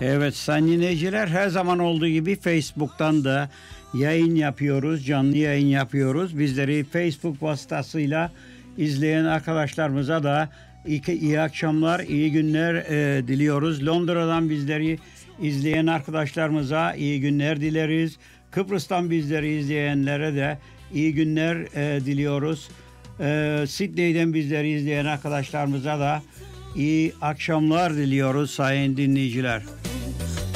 Evet sayın dinleyiciler, her zaman olduğu gibi Facebook'tan da yayın yapıyoruz, canlı yayın yapıyoruz. Bizleri Facebook vasıtasıyla izleyen arkadaşlarımıza da iyi akşamlar, iyi günler diliyoruz. Londra'dan bizleri izleyen arkadaşlarımıza iyi günler dileriz. Kıbrıs'tan bizleri izleyenlere de iyi günler diliyoruz. Sydney'den bizleri izleyen arkadaşlarımıza da iyi akşamlar diliyoruz sayın dinleyiciler.